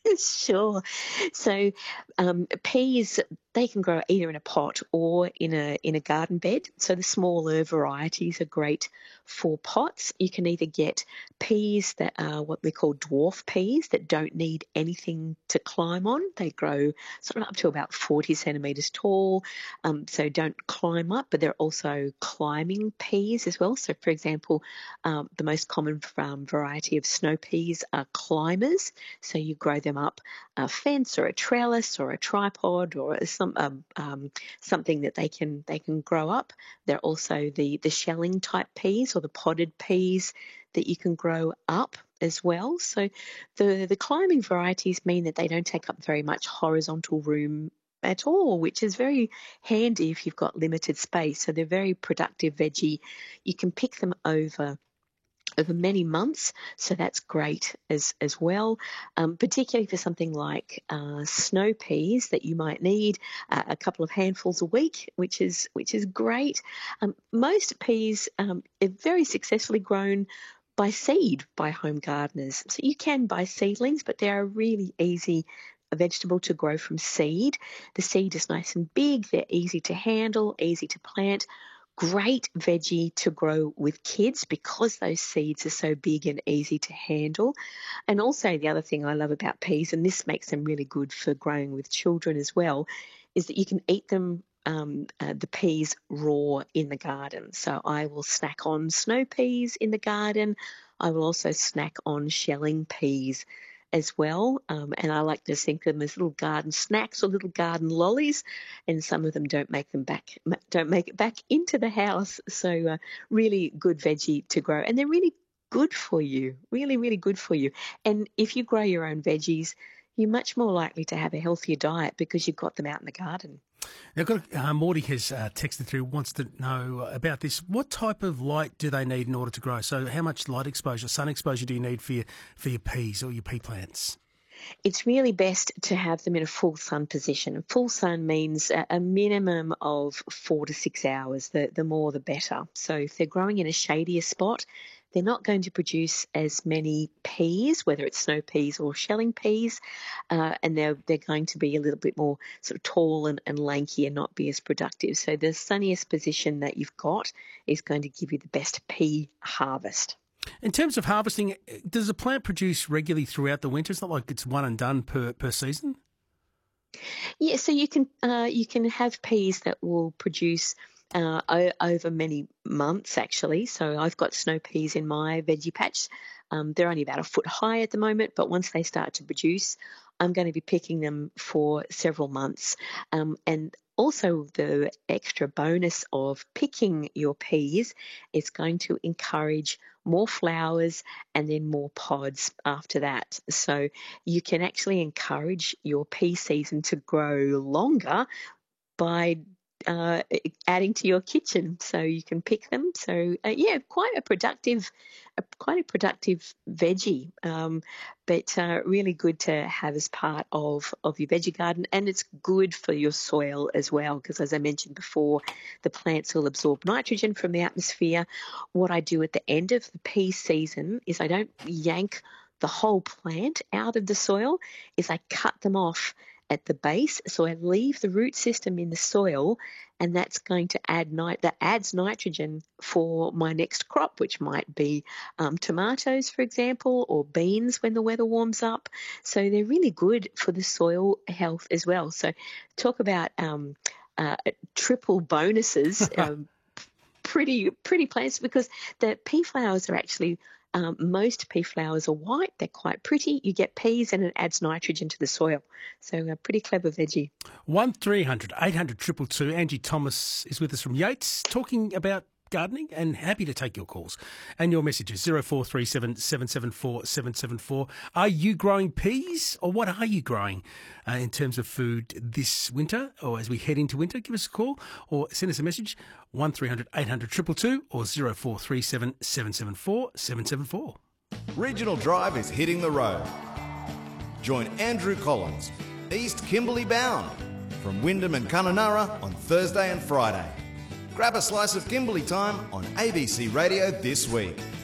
Sure. So peas, they can grow either in a pot or in a garden bed. So the smaller varieties are great for pots. You can either get peas that are what we call dwarf peas that don't need anything to climb on. They grow sort of up to about 40 centimetres tall, so don't climb up, but they're also climbing peas as well. So, for example, the most common variety of snow peas are climbers. So you grow them up a fence or a trellis or a tripod or something that they can grow up. They're also the shelling type peas or the podded peas that you can grow up as well. So the climbing varieties mean that they don't take up very much horizontal room at all, which is very handy if you've got limited space. So they're very productive veggie. You can pick them over many months, so that's great as well. Particularly for something like snow peas that you might need a couple of handfuls a week, which is great. Most peas are very successfully grown by seed by home gardeners. So you can buy seedlings, but they are really easy a vegetable to grow from seed. The seed is nice and big, they're easy to handle, easy to plant. Great veggie to grow with kids because those seeds are so big and easy to handle. And also the other thing I love about peas, and this makes them really good for growing with children as well, is that you can eat them the peas raw in the garden. So I will snack on snow peas in the garden. I will also snack on shelling peas as well. And I like to think of them as little garden snacks or little garden lollies, and some of them don't make it back into the house. So really good veggie to grow, and they're really good for you, really, really good for you. And if you grow your own veggies, you're much more likely to have a healthier diet because you've got them out in the garden. Now, Morty has texted through, wants to know about this. What type of light do they need in order to grow? So how much light exposure, sun exposure do you need for your peas or your pea plants? It's really best to have them in a full sun position. Full sun means a minimum of 4 to 6 hours. The more, the better. So if they're growing in a shadier spot, they're not going to produce as many peas, whether it's snow peas or shelling peas, and they're going to be a little bit more sort of tall and lanky and not be as productive. So the sunniest position that you've got is going to give you the best pea harvest. In terms of harvesting, does the plant produce regularly throughout the winter? It's not like it's one and done per season? Yeah, so you can have peas that will produce over many months, actually. So I've got snow peas in my veggie patch. They're only about a foot high at the moment, but once they start to produce, I'm going to be picking them for several months. And also the extra bonus of picking your peas is going to encourage more flowers and then more pods after that. So you can actually encourage your pea season to grow longer by adding to your kitchen, so you can pick them. So quite a productive veggie, but really good to have as part of your veggie garden, and it's good for your soil as well because, as I mentioned before, the plants will absorb nitrogen from the atmosphere. What I do at the end of the pea season is I don't yank the whole plant out of the soil, is I cut them off at the base, so I leave the root system in the soil, and that's going to adds nitrogen for my next crop, which might be tomatoes, for example, or beans when the weather warms up. So they're really good for the soil health as well. So talk about triple bonuses. Pretty plants, because the pea flowers are actually most pea flowers are white. They're quite pretty. You get peas and it adds nitrogen to the soil. So a pretty clever veggie. 1300 800 222. Angie Thomas is with us from Yates talking about gardening, and happy to take your calls and your messages. 0437 774 774. Are you growing peas, or what are you growing in terms of food this winter or as we head into winter? Give us a call or send us a message. 1300 800 222 or 0437 774 774. Regional Drive is hitting the road. Join Andrew Collins, East Kimberley bound, from Wyndham and Kununurra on Thursday and Friday. Grab a slice of Kimberley time on ABC Radio this week.